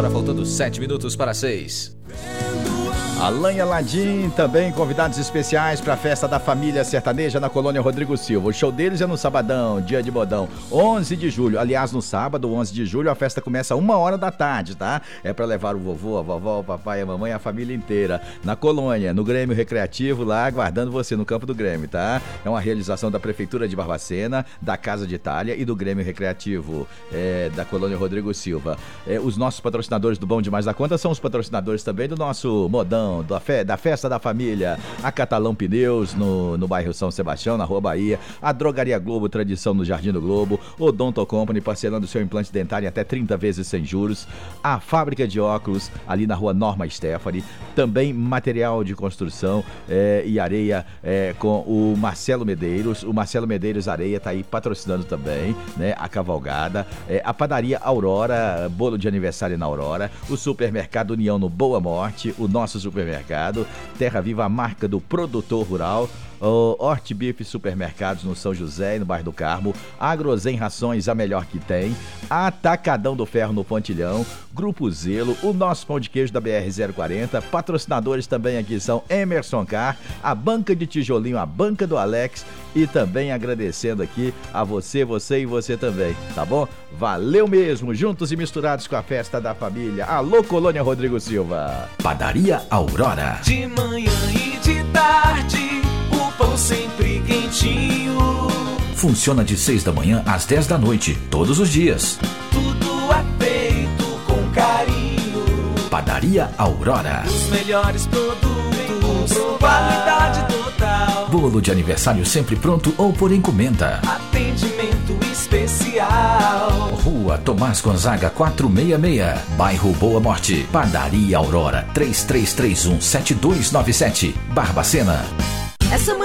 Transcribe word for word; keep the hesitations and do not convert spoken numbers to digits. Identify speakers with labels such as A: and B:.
A: Agora faltando sete minutos para seis.
B: Alan e Aladim, também convidados especiais para a festa da família sertaneja na Colônia Rodrigo Silva. O show deles é no sabadão, dia de modão, onze de julho. Aliás, no sábado, onze de julho, a festa começa uma hora da tarde, tá? É para levar o vovô, a vovó, o papai, a mamãe, a família inteira na Colônia, no Grêmio Recreativo, lá aguardando você no campo do Grêmio, tá? É uma realização da Prefeitura de Barbacena, da Casa de Itália e do Grêmio Recreativo é, da Colônia Rodrigo Silva. É, os nossos patrocinadores do Bom Demais da Conta são os patrocinadores também do nosso modão, Da, fe, da festa da família, a Catalão Pneus no, no bairro São Sebastião, na Rua Bahia, a Drogaria Globo, tradição no Jardim do Globo, o Donto Company, parcelando seu implante dentário em até trinta vezes sem juros, a Fábrica de Óculos, ali na Rua Norma Stephanie, também material de construção é, e areia é, com o Marcelo Medeiros, o Marcelo Medeiros Areia tá aí patrocinando também, né, a cavalgada, é, a Padaria Aurora, bolo de aniversário na Aurora, o Supermercado União no Boa Morte, o nosso supermercado Supermercado, Terra Viva, a marca do produtor rural, o Hortibif Supermercados no São José e no bairro do Carmo, Agrozen Rações, a melhor que tem, Atacadão do Ferro no Pontilhão, Grupo Zelo, o nosso pão de queijo da B R zero quarenta, patrocinadores também aqui são Emerson Car, a Banca de Tijolinho, a Banca do Alex e também agradecendo aqui a você, você e você também, tá bom? Valeu mesmo, juntos e misturados com a festa da família. Alô, Colônia Rodrigo Silva.
C: Padaria Aurora.
D: De manhã e de tarde, o pão sempre quentinho.
C: Funciona de seis da manhã às dez da noite, todos os dias.
D: Tudo é feito com carinho.
C: Padaria Aurora.
D: Os melhores produtos, qualidade total.
C: Bolo de aniversário sempre pronto ou por encomenda.
D: Atendimento especial.
C: Rua Tomás Gonzaga quatrocentos e sessenta e seis, bairro Boa Morte. Padaria Aurora, três três três um, sete dois nove sete, Barbacena.
E: Essa